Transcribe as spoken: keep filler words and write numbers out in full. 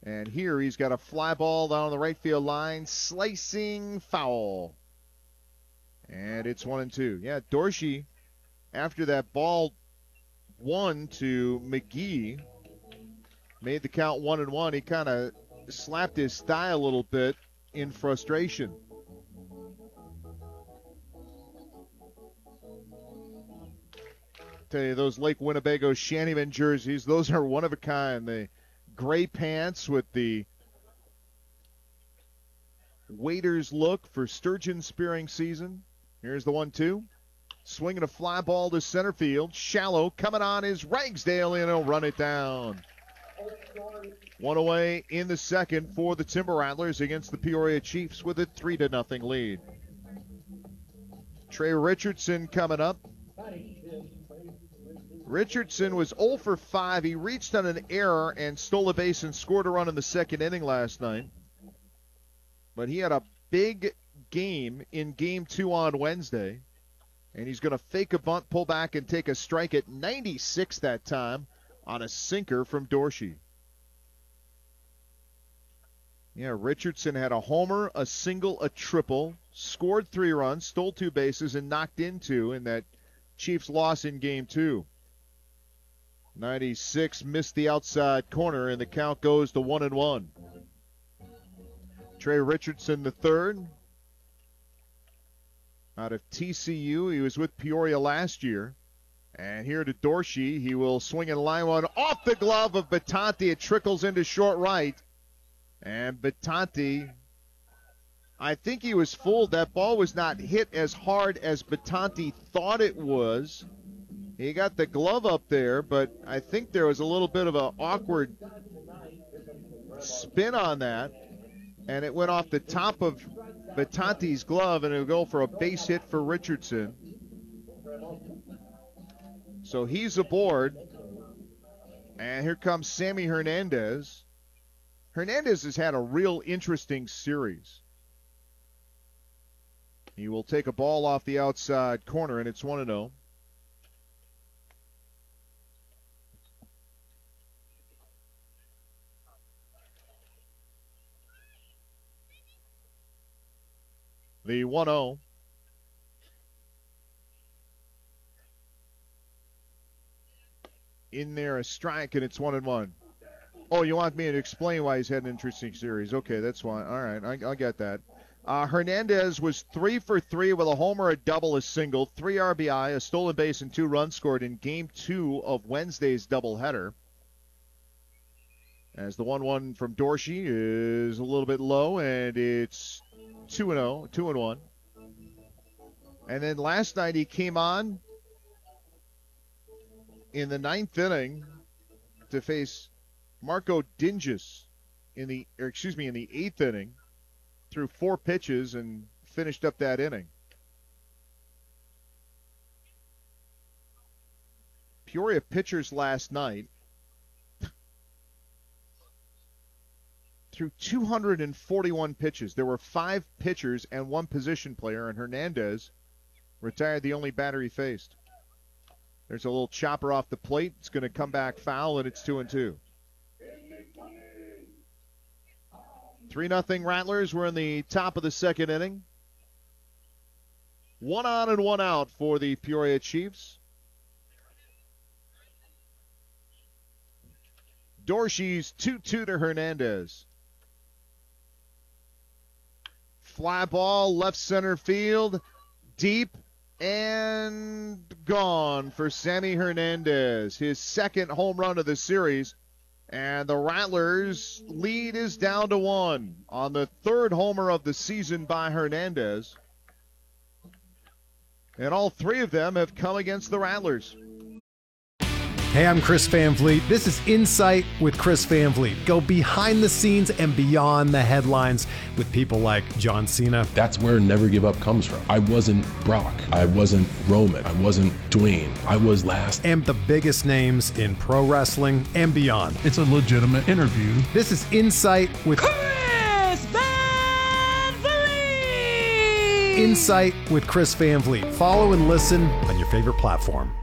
And here he's got a fly ball down the right field line, slicing foul. And it's one and two. Yeah, Dorsey, after that ball one to McGee, made the count one and one. He kind of slapped his thigh a little bit in frustration. Tell you, those Lake Winnebago Shantyman jerseys, those are one of a kind. The gray pants with the waiter's look for sturgeon spearing season. Here's the one two. Swinging a fly ball to center field. Shallow coming on is Ragsdale, and he'll run it down. One away in the second for the Timber Rattlers against the Peoria Chiefs with a three to nothing lead. Trey Richardson coming up. Richardson was zero for five. He reached on an error and stole a base and scored a run in the second inning last night. But he had a big game in game two on Wednesday. And he's going to fake a bunt, pull back, and take a strike at ninety-six that time on a sinker from Dorsey. Yeah, Richardson had a homer, a single, a triple, scored three runs, stole two bases, and knocked in two in that Chiefs loss in game two. ninety-six missed the outside corner, and the count goes to one and one. Trey Richardson the third. Out of T C U, he was with Peoria last year. And here to Dorsey, he will swing and line one off the glove of Batanti. It trickles into short right. And Batanti, I think he was fooled. That ball was not hit as hard as Batanti thought it was. He got the glove up there, but I think there was a little bit of an awkward spin on that. And it went off the top of Batanti's glove, and it'll go for a base hit for Richardson. So he's aboard. And here comes Sammy Hernandez. Hernandez has had a real interesting series. He will take a ball off the outside corner, and it's one and oh. The one oh. In there, a strike, and it's one and one. Oh, you want me to explain why he's had an interesting series? Okay, that's fine. All right, I, I'll get that. Uh, Hernandez was three for three with a homer, a double, a single, three R B I, a stolen base, and two runs scored in game two of Wednesday's doubleheader. As the one one from Dorsey is a little bit low, and it's two and oh, two and one. And then last night he came on in the ninth inning to face Marco Dinges in the, or excuse me, in the eighth inning, threw four pitches and finished up that inning. Peoria pitchers last night threw two hundred forty-one pitches. There were five pitchers and one position player, and Hernandez retired the only batter he faced. There's a little chopper off the plate. It's going to come back foul, and it's two and two. Three nothing Rattlers. We're in the top of the second inning. One on and one out for the Peoria Chiefs. Dorsey's two two to Hernandez. Fly ball, left center field, deep, and gone for Sammy Hernandez. His second home run of the series. And the Rattlers' lead is down to one on the third homer of the season by Hernandez. And all three of them have come against the Rattlers. Hey, I'm Chris Van Vliet. This is Insight with Chris Van Vliet. Go behind the scenes and beyond the headlines with people like John Cena. That's where Never Give Up comes from. I wasn't Brock. I wasn't Roman. I wasn't Dwayne. I was last. And the biggest names in pro wrestling and beyond. It's a legitimate interview. This is Insight with Chris Van Vliet. Insight with Chris Van Vliet. Follow and listen on your favorite platform.